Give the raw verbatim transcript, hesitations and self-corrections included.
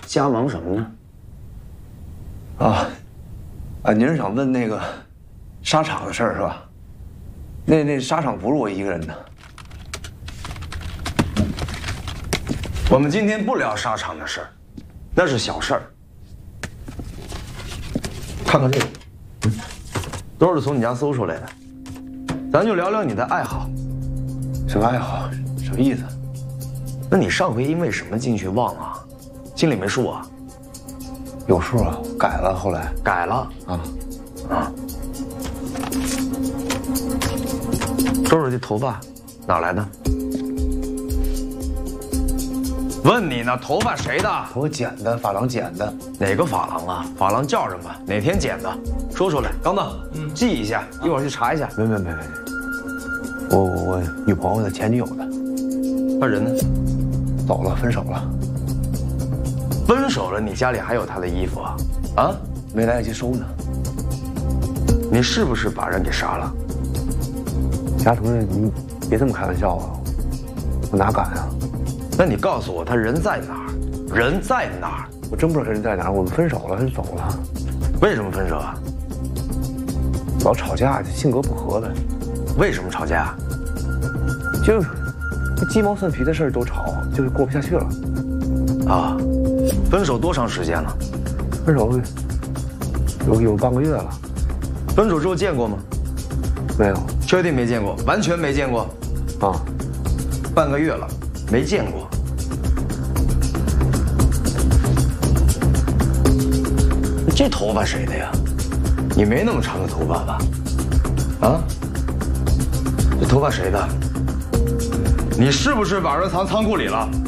瞎忙什么呢？ 啊，啊，您是想问那个沙场的事儿是吧？那那沙场不是我一个人的。 我们今天不聊沙场的事儿，那是小事儿。看看这个，嗯，都是从你家搜出来的。咱就聊聊你的爱好。 什么爱好？什么意思？ 那你上回因为什么进去忘了？心里没数啊？ 有数啊，改了，后来改了啊啊。周周这头发哪来的？问你呢，头发谁的？ 我剪的，发廊剪的。 哪个发廊啊？发廊叫什么？哪天剪的？说出来。刚子，嗯，记一下，一会儿去查一下。 没没没没，我我我女朋友的，前女友的。 那人呢？ 走了，分手了。 分手了，你家里还有她的衣服啊？啊？ 没来得及收呢。 你是不是把人给杀了？ 贾同志，你别这么开玩笑啊！我哪敢啊？ 那你告诉我，他人在哪儿？人在哪儿？ 我真不知道他人在哪儿。我们分手了，他就走了。 为什么分手啊？ 老吵架，性格不合呗。 为什么吵架？ 就鸡毛蒜皮的事儿都吵，就是过不下去了。 啊，分手多长时间了？ 分手有有半个月了。 分手之后见过吗？ 没有。 确定没见过？完全没见过？ 啊， 半个月了，没见过。这头发谁的呀？你没那么长的头发吧？啊？这头发谁的？你是不是把人藏仓库里了？